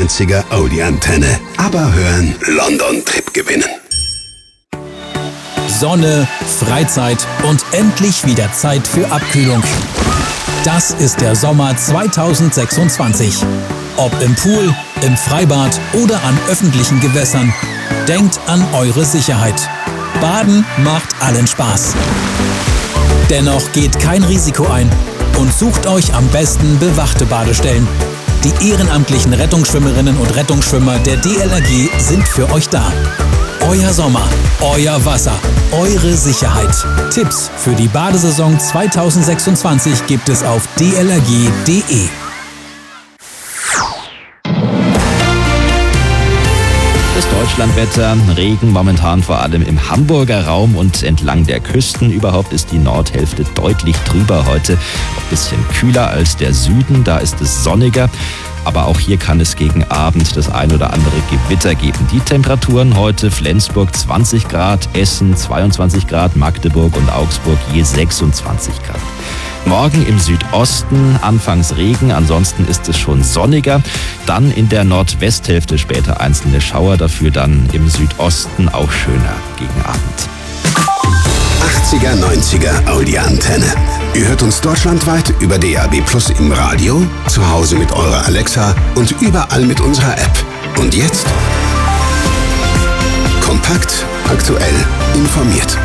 80er Audi-Antenne. Aber hören, London-Trip gewinnen. Sonne, Freizeit und endlich wieder Zeit für Abkühlung. Das ist der Sommer 2026. Ob im Pool, im Freibad oder an öffentlichen Gewässern, denkt an eure Sicherheit. Baden macht allen Spaß. Dennoch geht kein Risiko ein und sucht euch am besten bewachte Badestellen. Die ehrenamtlichen Rettungsschwimmerinnen und Rettungsschwimmer der DLRG sind für euch da. Euer Sommer, euer Wasser, eure Sicherheit. Tipps für die Badesaison 2026 gibt es auf dlrg.de. Das Deutschlandwetter, Regen momentan vor allem im Hamburger Raum und entlang der Küsten. Überhaupt ist die Nordhälfte deutlich trüber heute. Ein bisschen kühler als der Süden, da ist es sonniger. Aber auch hier kann es gegen Abend das ein oder andere Gewitter geben. Die Temperaturen heute: Flensburg 20 Grad, Essen 22 Grad, Magdeburg und Augsburg je 26 Grad. Morgen im Südosten anfangs Regen, ansonsten ist es schon sonniger. Dann in der Nordwesthälfte später einzelne Schauer, dafür dann im Südosten auch schöner gegen Abend. 80er, 90er Audi-Antenne. Ihr hört uns deutschlandweit über DAB+ im Radio, zu Hause mit eurer Alexa und überall mit unserer App. Und jetzt? Kompakt, aktuell, informiert.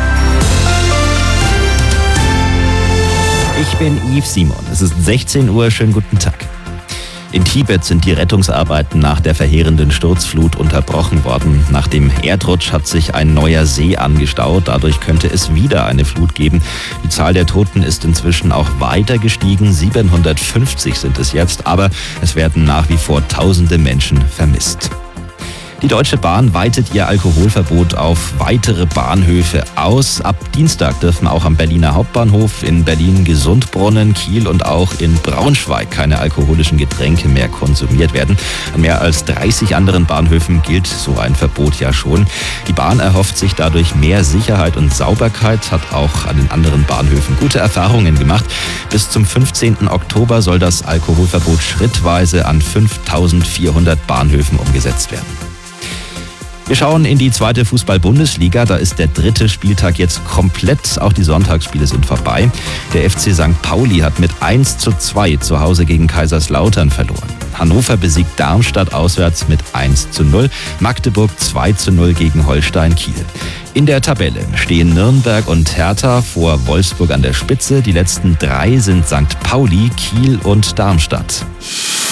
Ich bin Yves Simon. Es ist 16 Uhr. Schönen guten Tag. In Tibet sind die Rettungsarbeiten nach der verheerenden Sturzflut unterbrochen worden. Nach dem Erdrutsch hat sich ein neuer See angestaut. Dadurch könnte es wieder eine Flut geben. Die Zahl der Toten ist inzwischen auch weiter gestiegen. 750 sind es jetzt, aber es werden nach wie vor tausende Menschen vermisst. Die Deutsche Bahn weitet ihr Alkoholverbot auf weitere Bahnhöfe aus. Ab Dienstag dürfen auch am Berliner Hauptbahnhof, in Berlin-Gesundbrunnen, Kiel und auch in Braunschweig keine alkoholischen Getränke mehr konsumiert werden. An mehr als 30 anderen Bahnhöfen gilt so ein Verbot ja schon. Die Bahn erhofft sich dadurch mehr Sicherheit und Sauberkeit, hat auch an den anderen Bahnhöfen gute Erfahrungen gemacht. Bis zum 15. Oktober soll das Alkoholverbot schrittweise an 5.400 Bahnhöfen umgesetzt werden. Wir schauen in die zweite Fußball-Bundesliga. Da ist der dritte Spieltag jetzt komplett. Auch die Sonntagsspiele sind vorbei. Der FC St. Pauli hat mit 1:2 zu Hause gegen Kaiserslautern verloren. Hannover besiegt Darmstadt auswärts mit 1:0. Magdeburg 2:0 gegen Holstein Kiel. In der Tabelle stehen Nürnberg und Hertha vor Wolfsburg an der Spitze. Die letzten 3 sind St. Pauli, Kiel und Darmstadt.